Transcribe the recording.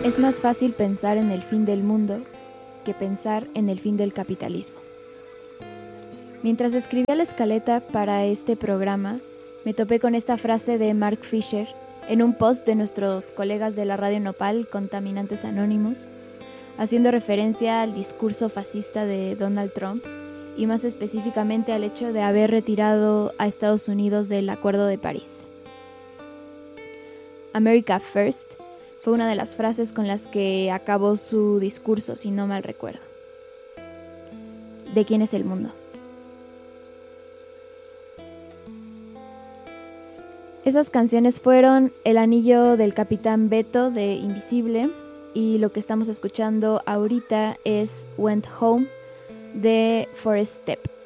Es más fácil pensar en el fin del mundo que pensar en el fin del capitalismo. Mientras escribía la escaleta para este programa, me topé con esta frase de Mark Fisher en un post de nuestros colegas de la Radio Nopal, Contaminantes Anónimos, haciendo referencia al discurso fascista de Donald Trump y más específicamente al hecho de haber retirado a Estados Unidos del Acuerdo de París. America First fue una de las frases con las que acabó su discurso, si no mal recuerdo. ¿De quién es el mundo? Esas canciones fueron El anillo del Capitán Beto de Invisible y lo que estamos escuchando ahorita es Went Home de Forest Step.